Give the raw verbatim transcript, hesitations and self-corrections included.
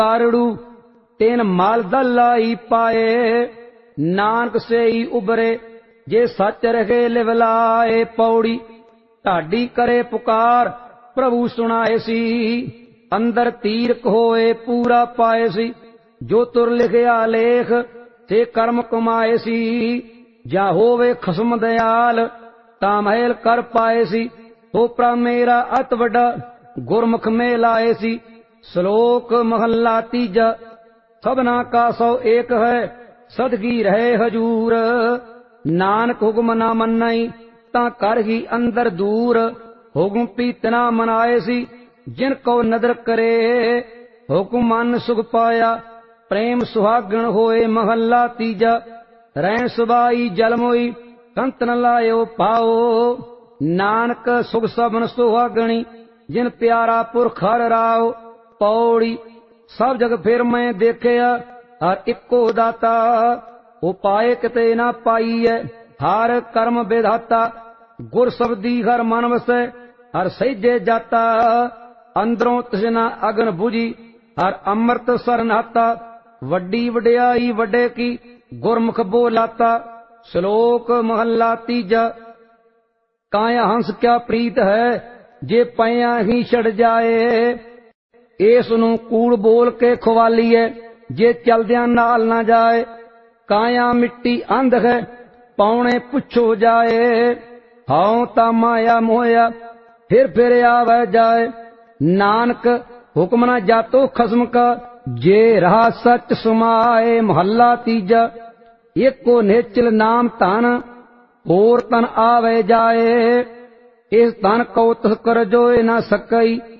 कारड़ू तेन माल दलाई पाए। नानक से ही उबरे जे सच रहे लिवलाए। पौड़ी ढाडी करे पुकार प्रभु सुनाए सी। अंदर तीर होए पूरा पाए सी। जो तुर लिखिया लेख ते कर्म कमाए सी। जा होवे खसम दयाल ता महल कर पाए सी। होपरा मेरा अत वड्डा गुरमुख में लाए सी। श्लोक महला तीजा। सबना का सौ एक है सदगी रहे हजूर। नानक हुक्म ना मन्नई ता कर ही अंदर दूर। हुक्म पीतना मनाए सी जिन को नदर करे। हुक्म मन सुख पाया प्रेम सुहागण होए। महला तीजा। रैन सुबाई जलमोई कंत न लायो पाओ। नानक सुख सबन सुहागणी जिन प्यारा पुरख हर राओ। पौड़ी सब जग फिर मैं देखिया हर इको दाता। उपाय किते ना पाईए हर कर्म विधाता। गुर शब्दी हर मन वसै हर सहिजे जाता। अंदरों तृष्णा अगन बुझी हर अमृत सर नहाता। वड्डी वड्याई वड्डे की गुरमुख बोलाता। श्लोक महला तीजा। काया हंस क्या प्रीत है जे पैया ही छड़ जाए। इस नूं कूड़ बोल के खवालीए जे चलदियां नाल ना जाए। काया मिट्टी अंध है पौने पुछो जाए। हाउ ता माया मोया फिर फिर आवे जाए। नानक हुक्म ना जातो खसम का जे रहा सच समाए। महला तीजा। एको नेचल नाम धन होर तन आवे जाए। इस धन को तुस कर जोए ना सकई।